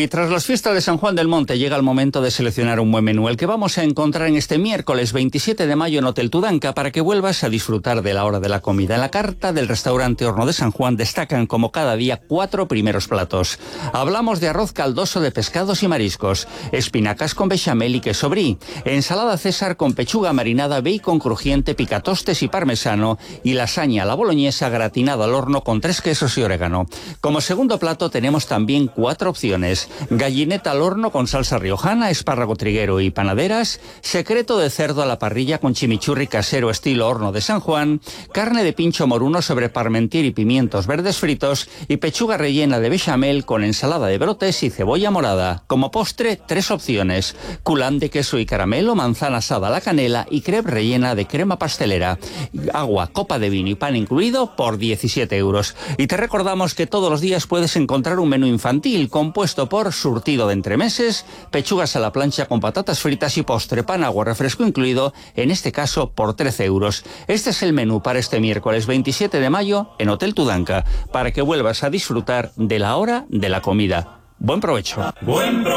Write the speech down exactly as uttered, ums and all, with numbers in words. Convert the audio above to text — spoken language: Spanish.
Y tras las fiestas de San Juan del Monte llega el momento de seleccionar un buen menú, el que vamos a encontrar en este miércoles veintisiete de mayo en Hotel Tudanca, para que vuelvas a disfrutar de la hora de la comida. En la carta del restaurante Horno de San Juan destacan como cada día cuatro primeros platos. Hablamos de arroz caldoso de pescados y mariscos, espinacas con bechamel y queso brie, ensalada César con pechuga marinada, bacon crujiente, picatostes y parmesano, y lasaña a la boloñesa gratinada al horno con tres quesos y orégano. Como segundo plato tenemos también cuatro opciones: gallineta al horno con salsa riojana, espárrago triguero y panaderas, secreto de cerdo a la parrilla con chimichurri casero estilo Horno de San Juan, carne de pincho moruno sobre parmentier y pimientos verdes fritos, y pechuga rellena de bechamel con ensalada de brotes y cebolla morada. Como postre, tres opciones: culán de queso y caramelo, manzana asada a la canela y crepe rellena de crema pastelera. Agua, copa de vino y pan incluido por diecisiete euros. Y te recordamos que todos los días puedes encontrar un menú infantil compuesto por surtido de entremeses, pechugas a la plancha con patatas fritas y postre, pan, agua, refresco incluido, en este caso por trece euros. Este es el menú para este miércoles veintisiete de mayo en Hotel Tudanca, para que vuelvas a disfrutar de la hora de la comida. Buen provecho. Buen provecho.